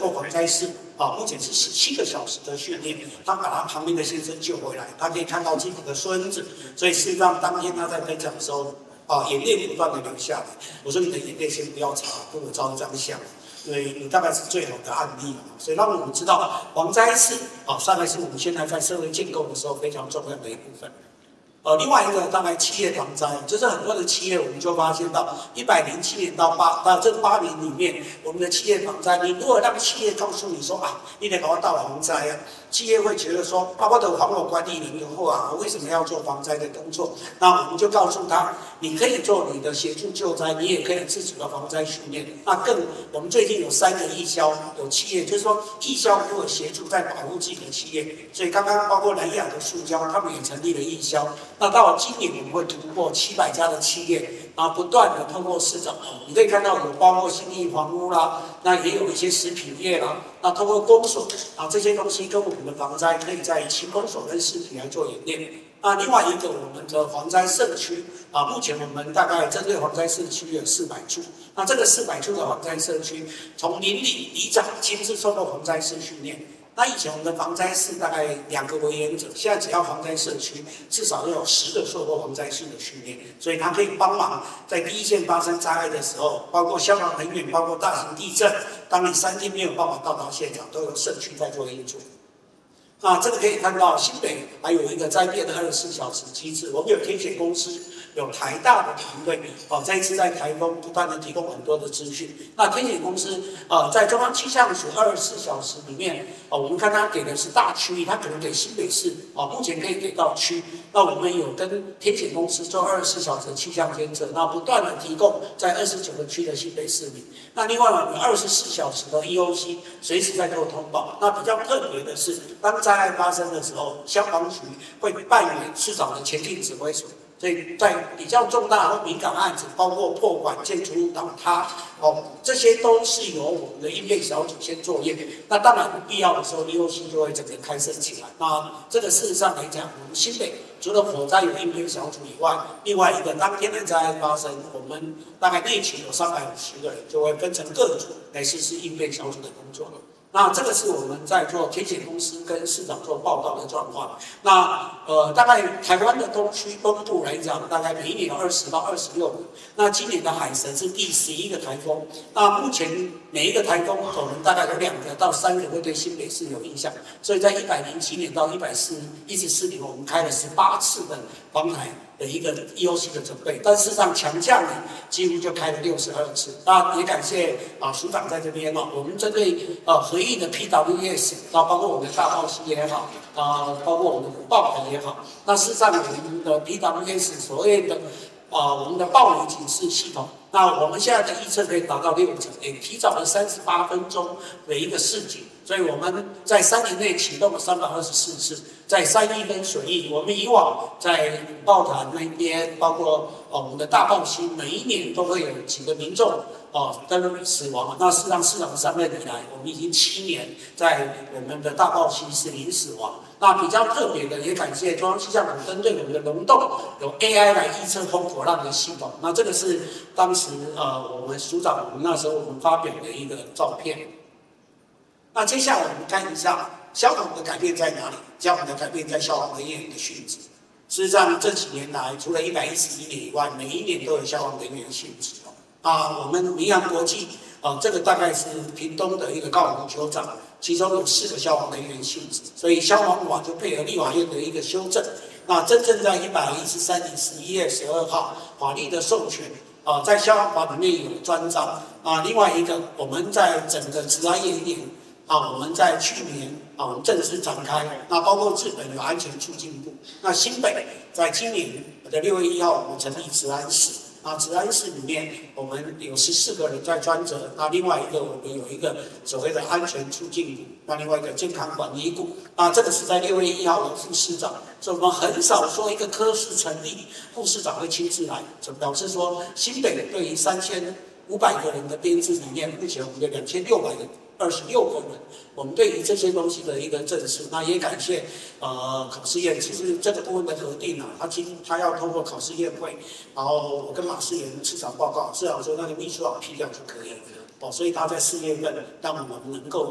过防灾室目前是17个小时的训练，他把他旁边的先生救回来，他可以看到自己的孙子，所以事实上当天他在分享的时候眼泪不断的流下来。我说你的眼泪先不要擦，跟我照这样想。因为你大概是最好的案例，所以让我们知道防灾室大概是我们现在在社会建构的时候非常重要的一部分。另外一个大概企业防灾，就是很多的企业我们就发现到107年到这8年里面，我们的企业防灾，你如果让企业告诉你说你得给我到防灾企业会觉得说，我的防火管理人员后我为什么要做防灾的工作？那我们就告诉他，你可以做你的协助救灾，你也可以自主的防灾训练。那我们最近有3个义消，有企业就是说义消如果协助在保护自己的企业，所以刚刚包括南亚的塑胶，他们也成立了义消。那到今年我们会突破700家的企业，然后不断的透过市场，你可以看到有包括信义房屋啦，那也有一些食品业啦，那透过公所这些东西跟我们的防灾可以在轻公所跟食品来做演练。那另外一个我们的防灾社区目前我们大概针对防灾社区有400处，那这个400处的防灾社区，从邻里里长亲自受到防灾师训练。那以前我们的防灾室大概2个为原则，现在只要防灾社区至少要有10个受过防灾室的训练，所以它可以帮忙在第一线发生灾害的时候，包括消防人员，包括大型地震，当你3天没有办法到达现场，都有社区在做运作。那这个可以看到新北还有一个灾变的24小时机制，我们有天险公司，有台大的团队这一次在台风不断的提供很多的资讯。那天险公司在中央气象署24小时里面我们看它给的是大区域，它可能给新北市目前可以给到区。那我们有跟天险公司做24小时的气象监测，那不断的提供在29个区的新北市民。那另外我们24小时的 EOC 随时在做通报。那比较特别的是，当灾害发生的时候，消防局会扮演市长的前进指挥所。所以在比较重大或敏感案子，包括破管、建筑物倒塌这些都是由我们的应变小组先作业。那当然必要的时候 ，EOC 就会整个开设起来。那这个事实上来讲，我们新北除了火灾有应变小组以外，另外一个当天的灾害发生，我们大概内勤有350个人，就会分成各组来实施应变小组的工作。那这个是我们在做天险公司跟市长做报告的状况。那大概台湾的东区东部来讲，大概每一年有20到26个。那今年的海神是第11个台风。那目前每一个台风可能大概有2个到3个会对新北市有影响，所以在107年到114年，我们开了18次的防台的一个 EOC 的准备，但事实上强降雨几乎就开了62次。那也感谢署长在这边我们针对回应的 PWS， 包括我们的大报系也好，包括我们的报牌也好，那事实上我们的 PWS 所谓的我们的暴雨警示系统，那我们现在的预测可以达到60%，也提早了38分钟的一个示警。所以我们在3年内启动了324次，在311跟水域，我们以往在报坛那边，包括我们的大报溪，每一年都会有几个民众跟死亡。那事实上市长上任以来，我们已经7年在我们的大报溪是零死亡。那比较特别的，也感谢中央气象局针对我们的龙洞有 AI 来预测风火浪的系统。那这个是当时我们署长我们那时候我们发表的一个照片。那接下来我们看一下消防的改变在哪里？消防的改变在消防人员的殉职。事实上这几年来，除了111年以外，每一年都有消防人员殉职。我们明阳国际这个大概是屏东的一个高尔夫球场，其中有4个消防人员殉职，所以消防法就配合立法院的一个修正。那真正在113年11月12号法律的授权。在消防法里面有专章另外一个，我们在整个治安演练我们在去年我们正式展开。那包括日本有安全促进部，那新北在今年的6月1号，我们成立治安室。治安室里面我们有14个人在专责。那另外一个我们有一个所谓的安全促进部，那另外一个健康管理部。这个是在6月1号的副市长。所以我们很少说一个科室成立，副市长会亲自来，就表示说新北对于3500个人的编制里面，目前我们有2626个人，我们对于这些东西的一个正视。那也感谢考试院，其实这个部分的核定他要通过考试院会，然后我跟马世元市长报告，市长说那个秘书长批掉就可以了。所以他在4月份让我们能够